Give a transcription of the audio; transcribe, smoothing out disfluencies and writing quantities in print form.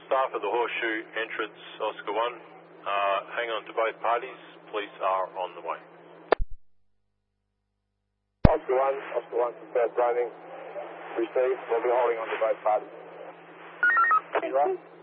staff at the Horseshoe entrance, Oscar 1. Hang on to both parties. Police are on the way. Oscar 1, confirmed Browning. Received. We'll be holding on to both parties.